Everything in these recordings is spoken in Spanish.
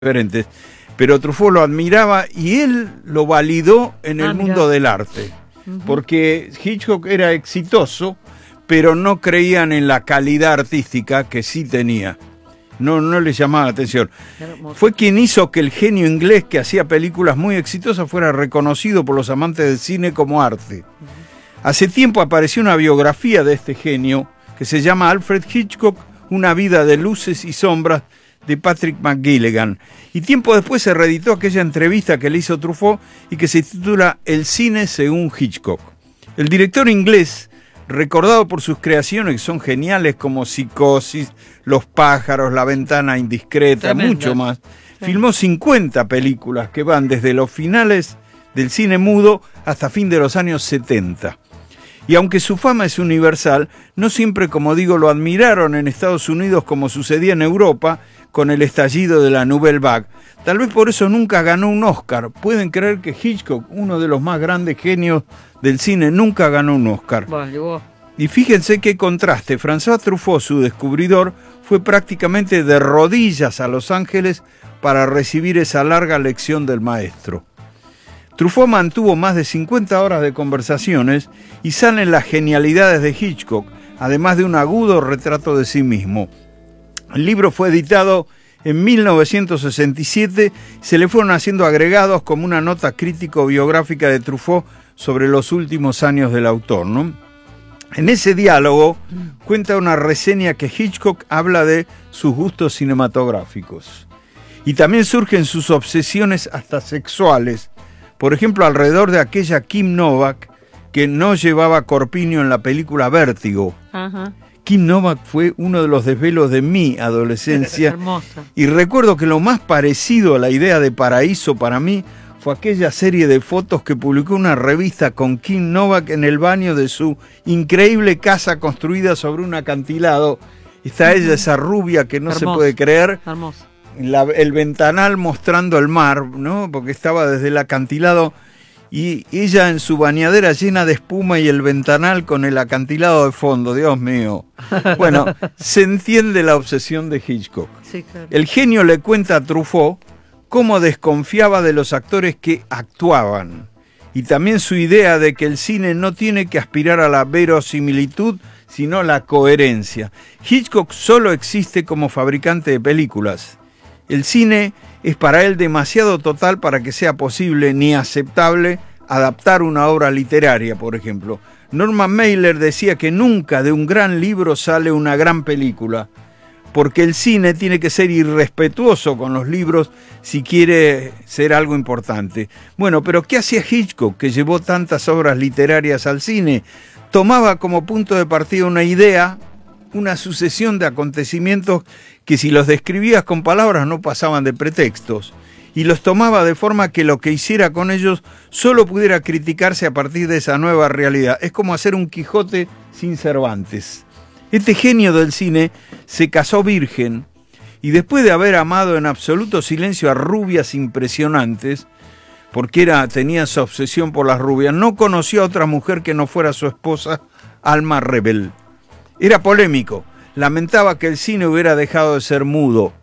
diferentes, pero Truffaut lo admiraba y él lo validó en el mundo del arte, porque Hitchcock era exitoso, pero no creían en la calidad artística que sí tenía. No le llamaba la atención. Fue quien hizo que el genio inglés que hacía películas muy exitosas fuera reconocido por los amantes del cine como arte. Hace tiempo apareció una biografía de este genio que se llama Alfred Hitchcock, una vida de luces y sombras, de Patrick McGilligan. Y tiempo después se reeditó aquella entrevista que le hizo Truffaut y que se titula El cine según Hitchcock. El director inglés, recordado por sus creaciones que son geniales como Psicosis, Los pájaros, La ventana indiscreta, tremendo, mucho más, filmó 50 películas que van desde los finales del cine mudo hasta fin de los años 70. Y aunque su fama es universal, no siempre, como digo, lo admiraron en Estados Unidos como sucedía en Europa con el estallido de la Nouvelle Vague. Tal vez por eso nunca ganó un Oscar. Pueden creer que Hitchcock, uno de los más grandes genios del cine, nunca ganó un Oscar. Y fíjense qué contraste. François Truffaut, su descubridor, fue prácticamente de rodillas a Los Ángeles para recibir esa larga lección del maestro. Truffaut mantuvo más de 50 horas de conversaciones y salen las genialidades de Hitchcock, además de un agudo retrato de sí mismo. El libro fue editado en 1967 y se le fueron haciendo agregados como una nota crítico-biográfica de Truffaut sobre los últimos años del autor, ¿no? En ese diálogo cuenta una reseña que Hitchcock habla de sus gustos cinematográficos. Y también surgen sus obsesiones hasta sexuales. Por ejemplo, alrededor de aquella Kim Novak que no llevaba corpiño en la película Vértigo. Ajá. Kim Novak fue uno de los desvelos de mi adolescencia. Hermosa. Y recuerdo que lo más parecido a la idea de paraíso para mí fue aquella serie de fotos que publicó una revista con Kim Novak en el baño de su increíble casa construida sobre un acantilado. Está ella, esa rubia que no hermosa, se puede creer. Hermosa. El ventanal mostrando el mar, ¿no? Porque estaba desde el acantilado y ella en su bañadera llena de espuma y el ventanal con el acantilado de fondo. Dios mío. Bueno, se entiende la obsesión de Hitchcock. Sí, claro. El genio le cuenta a Truffaut cómo desconfiaba de los actores que actuaban y también su idea de que el cine no tiene que aspirar a la verosimilitud, sino la coherencia. Hitchcock solo existe como fabricante de películas. El cine es para él demasiado total para que sea posible ni aceptable adaptar una obra literaria, por ejemplo. Norman Mailer decía que nunca de un gran libro sale una gran película, porque el cine tiene que ser irrespetuoso con los libros si quiere ser algo importante. Bueno, pero ¿qué hacía Hitchcock, que llevó tantas obras literarias al cine? Tomaba como punto de partida una idea, una sucesión de acontecimientos que si los describías con palabras no pasaban de pretextos, y los tomaba de forma que lo que hiciera con ellos solo pudiera criticarse a partir de esa nueva realidad. Es como hacer un Quijote sin Cervantes. Este genio del cine se casó virgen y después de haber amado en absoluto silencio a rubias impresionantes, porque tenía esa obsesión por las rubias, no conoció a otra mujer que no fuera su esposa, Alma Rebel. Era polémico, lamentaba que el cine hubiera dejado de ser mudo.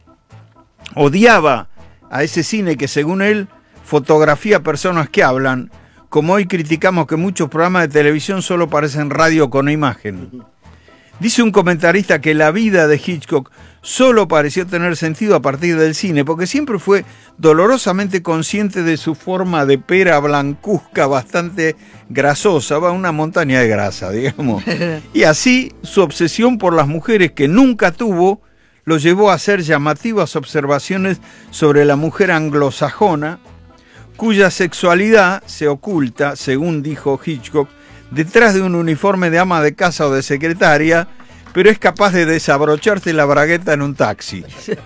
Odiaba a ese cine que, según él, fotografía personas que hablan, como hoy criticamos que muchos programas de televisión solo parecen radio con imagen. Dice un comentarista que la vida de Hitchcock solo pareció tener sentido a partir del cine, porque siempre fue dolorosamente consciente de su forma de pera blancuzca, bastante grasosa, va una montaña de grasa, digamos. Y así su obsesión por las mujeres que nunca tuvo lo llevó a hacer llamativas observaciones sobre la mujer anglosajona, cuya sexualidad se oculta, según dijo Hitchcock, detrás de un uniforme de ama de casa o de secretaria, pero es capaz de desabrocharse la bragueta en un taxi.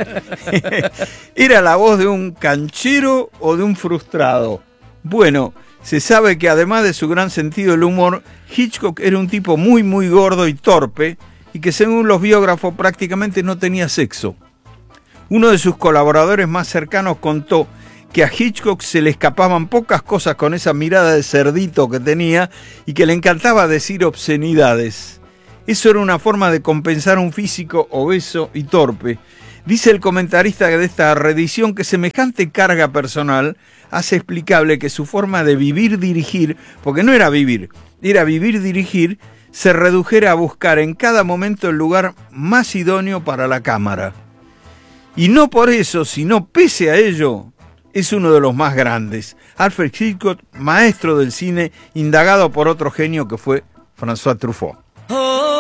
¿Era la voz de un canchero o de un frustrado? Bueno, se sabe que además de su gran sentido del humor, Hitchcock era un tipo muy gordo y torpe, y que según los biógrafos prácticamente no tenía sexo. Uno de sus colaboradores más cercanos contó que a Hitchcock se le escapaban pocas cosas con esa mirada de cerdito que tenía y que le encantaba decir obscenidades. Eso era una forma de compensar un físico obeso y torpe. Dice el comentarista de esta reedición que semejante carga personal hace explicable que su forma de vivir-dirigir, porque no era vivir, era vivir-dirigir, se redujera a buscar en cada momento el lugar más idóneo para la cámara. Y no por eso, sino pese a ello, es uno de los más grandes. Alfred Hitchcock, maestro del cine, indagado por otro genio que fue François Truffaut.